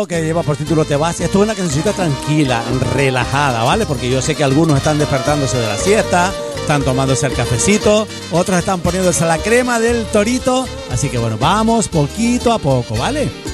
Que lleva por título Te vas. Esto es una cancioncita tranquila, relajada, ¿vale? Porque yo sé que algunos están despertándose de la siesta, están tomándose el cafecito, otros están poniéndose la crema del torito. Así que bueno, vamos poquito a poco, ¿vale?